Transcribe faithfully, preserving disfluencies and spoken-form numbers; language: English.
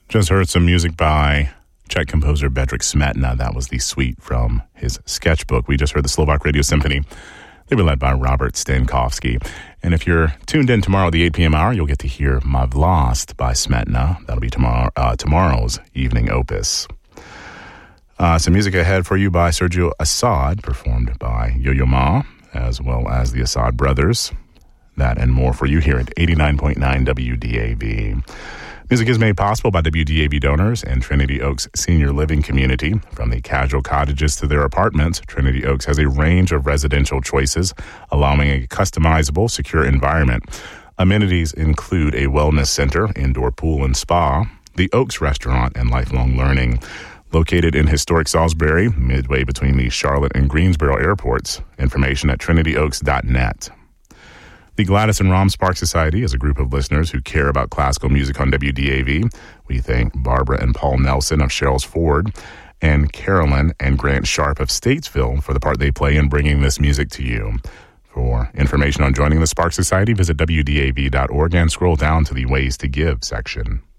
Just heard some music by Czech composer Bedřich Smetana. That was the suite from his sketchbook. We just heard the Slovak Radio Symphony. They were led by Robert Stankovsky. And if you're tuned in tomorrow at the eight p.m. hour, you'll get to hear My Vlast by Smetana. That'll be tomorrow, uh, tomorrow's evening opus. Uh, some music ahead for you by Sergio Assad, performed by Yo-Yo Ma, as well as the Assad Brothers. That and more for you here at eighty-nine point nine W D A V. Music is made possible by W D A V donors and Trinity Oaks Senior Living Community. From the casual cottages to their apartments, Trinity Oaks has a range of residential choices, allowing a customizable, secure environment. Amenities include a wellness center, indoor pool and spa, the Oaks Restaurant, and lifelong learning. Located in historic Salisbury, midway between the Charlotte and Greensboro airports. Information at trinity oaks dot net. The Gladys and Rom Sparks Society is a group of listeners who care about classical music on W D A V. We thank Barbara and Paul Nelson of Cheryl's Ford and Carolyn and Grant Sharp of Statesville for the part they play in bringing this music to you. For information on joining the Sparks Society, visit W D A V dot org and scroll down to the Ways to Give section.